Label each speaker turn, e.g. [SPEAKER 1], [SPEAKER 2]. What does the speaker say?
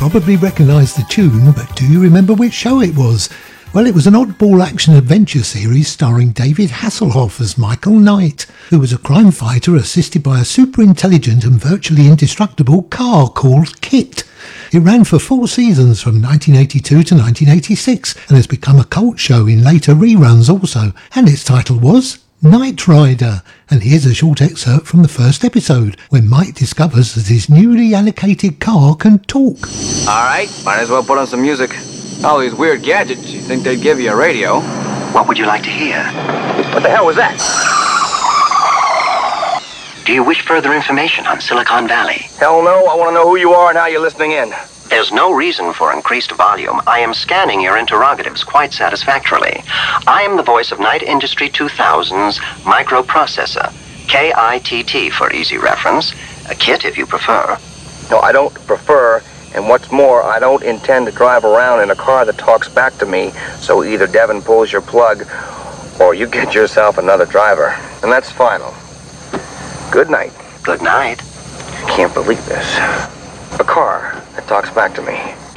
[SPEAKER 1] probably recognise the tune, but do you remember which show it was? Well, it was an oddball action-adventure series starring David Hasselhoff as Michael Knight, who was a crime fighter assisted by a super-intelligent and virtually indestructible car called KITT. It ran for 4 seasons from 1982 to 1986 and has become a cult show in later reruns also, and its title was Knight Rider. And here's a short excerpt from the first episode, when Mike discovers that his newly allocated car can talk.
[SPEAKER 2] Alright, might as well put on some music. All these weird gadgets, you'd think they'd give you a radio.
[SPEAKER 3] What would you like to hear?
[SPEAKER 2] What the hell was that?
[SPEAKER 3] Do you wish further information on Silicon Valley?
[SPEAKER 2] Hell no, I want to know who you are and how you're listening in.
[SPEAKER 3] There's no reason for increased volume. I am scanning your interrogatives quite satisfactorily. I am the voice of Knight Industry 2000's microprocessor. KITT for easy reference. A KITT if you prefer.
[SPEAKER 2] No, I don't prefer, and what's more, I don't intend to drive around in a car that talks back to me, so either Devin pulls your plug, or you get yourself another driver. And that's final. Good night.
[SPEAKER 3] Good night.
[SPEAKER 2] I can't believe this. A car that talks back to me.